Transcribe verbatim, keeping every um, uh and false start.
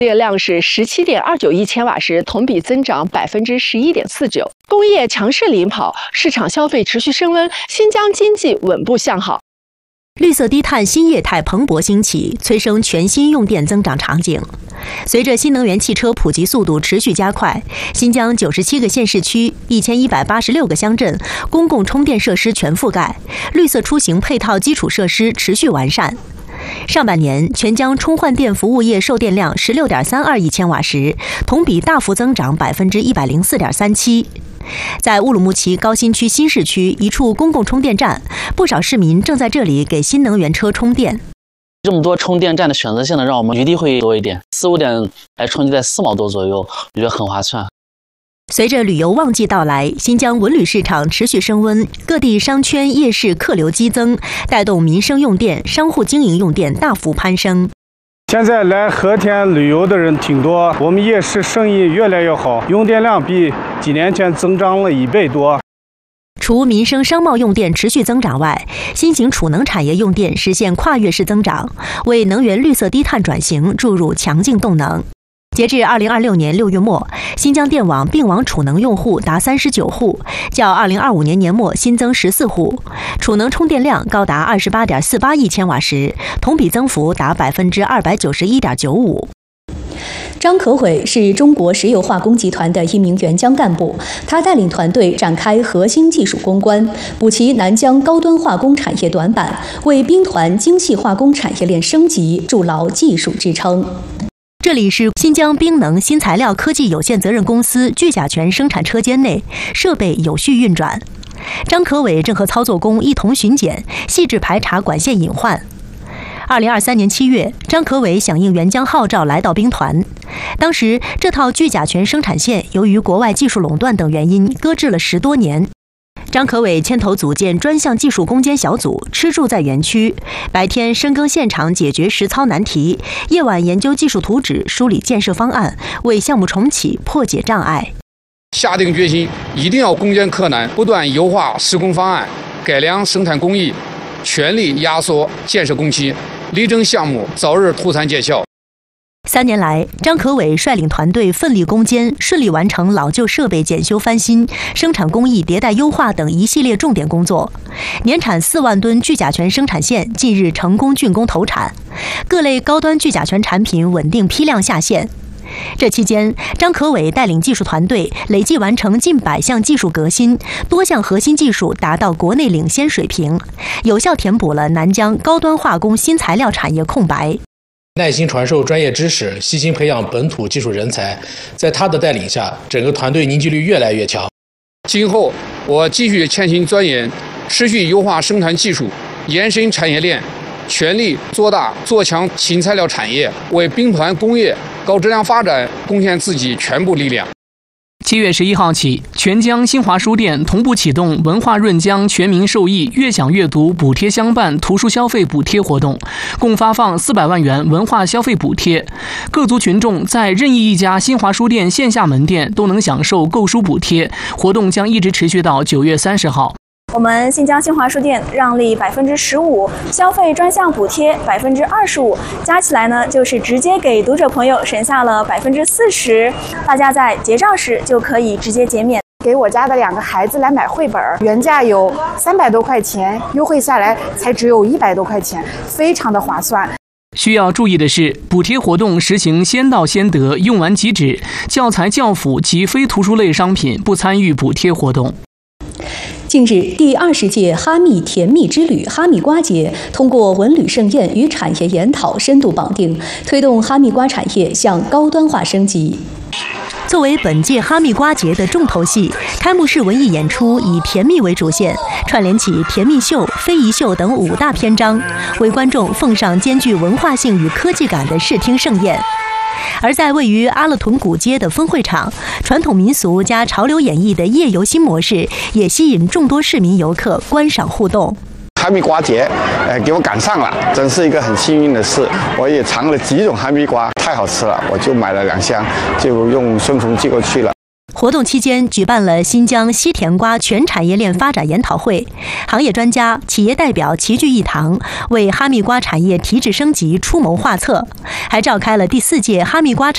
业量是十七点二九亿千瓦时，同比增长百分之十一点四九。工业强势领跑，市场消费持续升温，新疆经济稳步向好。 绿色低碳新业态蓬勃兴起，催生全新用电增长场景。随着新能源汽车普及速度持续加快，新疆九十七个县市区、一千一百八十六个乡镇公共充电设施全覆盖，绿色出行配套基础设施持续完善。上半年，全疆充换电服务业售电量十六点三二亿千瓦时，同比大幅增长百分之一百零四点三七。在乌鲁木齐高新区新市区一处公共充电站，不少市民正在这里给新能源车充电。 这么多充电站的选择性呢，让我们余地会多一点，四五点来充就在四毛多左右，我觉得很划算。 随着旅游旺季到来，新疆文旅市场持续升温，各地商圈夜市客流激增，带动民生用电、商户经营用电大幅攀升。 现在来和田旅游的人挺多，我们夜市生意越来越好，用电量比几年前增长了一倍多。 除民生商贸用电持续增长外，新型储能产业用电实现跨越式增长，为能源绿色低碳转型注入强劲动能。截至二零二六年六月末，新疆电网并网储能用户达三十九户，较二零二五年年末新增十四户，储能充电量高达二十八点四八亿千瓦时，同比增幅达百分之二百九十一点九五。 张可伟是中国石油化工集团的一名援疆干部，他带领团队展开核心技术攻关，补齐南疆高端化工产业短板，为兵团精细化工产业链升级筑牢技术支撑。 这里是新疆兵能新材料科技有限责任公司聚甲醛生产车间内，设备有序运转。张可伟正和操作工一同巡检，细致排查管线隐患。二零二三年七月，张可伟响应援疆号召来到兵团。当时，这套聚甲醛生产线由于国外技术垄断等原因，搁置了十多年。张可伟牵头组建专项技术攻坚小组，吃住在园区，白天深耕现场解决实操难题，夜晚研究技术图纸，梳理建设方案，为项目重启破解障碍。 下定决心，一定要攻坚克难，不断优化施工方案，改良生产工艺，全力压缩建设工期，力争项目早日脱产见效。 三年来，张可伟率领团队奋力攻坚，顺利完成老旧设备检修翻新、生产工艺迭代优化等一系列重点工作。年产四万吨聚甲醛生产线近日成功竣工投产，各类高端聚甲醛产品稳定批量下线。这期间，张可伟带领技术团队累计完成近百项技术革新，多项核心技术达到国内领先水平，有效填补了南疆高端化工新材料产业空白。 耐心传授专业知识，细心培养本土技术人才，在他的带领下，整个团队凝聚力越来越强。 今后我继续潜心钻研，持续优化生产技术，延伸产业链，全力做大做强新材料产业，为兵团工业高质量发展贡献自己全部力量。 七月十一号起，全疆新华书店同步启动文化润疆全民受益悦享阅读补贴相伴图书消费补贴活动，共发放四百万元文化消费补贴。各族群众在任意一家新华书店线下门店都能享受购书补贴，活动将一直持续到九月三十号。 我们新疆新华书店让利百分之十五，消费专项补贴百分之二十五，加起来呢就是直接给读者朋友省下了百分之四十。大家在结账时就可以直接减免。 给我家的两个孩子来买绘本，原价有三百多块钱，优惠下来才只有一百多块钱，非常的划算。 需要注意的是，补贴活动实行先到先得，用完即止，教材、教辅及非图书类商品不参与补贴活动。 近日，第二十届哈密甜蜜之旅哈密瓜节通过文旅盛宴与产业研讨深度绑定，推动哈密瓜产业向高端化升级。 作为本届哈密瓜节的重头戏，开幕式文艺演出以甜蜜为主线，串联起甜蜜秀、非遗秀等五大篇章，为观众奉上兼具文化性与科技感的视听盛宴。而在位于阿勒屯古街的分会场，传统民俗加潮流演绎的夜游新模式，也吸引众多市民游客观赏互动。 哈密瓜节，呃，给我赶上了，真是一个很幸运的事。我也尝了几种哈密瓜，太好吃了，我就买了两箱，就用顺丰寄过去了。 活动期间举办了新疆西甜瓜全产业链发展研讨会，行业专家、企业代表齐聚一堂，为哈密瓜产业提质升级出谋划策，还召开了第四届哈密瓜产